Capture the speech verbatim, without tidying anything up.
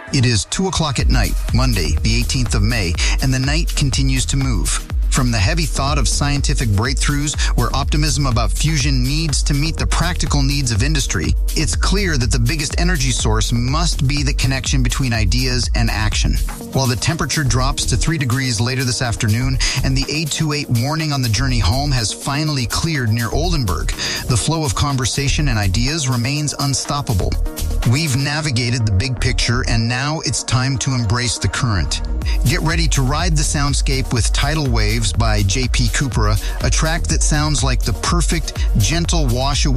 It is two o'clock at night, Monday, the eighteenth of May, and the night continues to move. From the heavy thought of scientific breakthroughs where optimism about fusion needs to meet the practical needs of industry, it's clear that the biggest energy source must be the connection between ideas and action. While the temperature drops to three degrees later this afternoon and the A twenty-eight warning on the journey home has finally cleared near Oldenburg, the flow of conversation and ideas remains unstoppable. We've navigated the big picture and now it's time to embrace the current. Get ready to ride the soundscape with Tidal Waves by J P Kupera, a track that sounds like the perfect, gentle wash away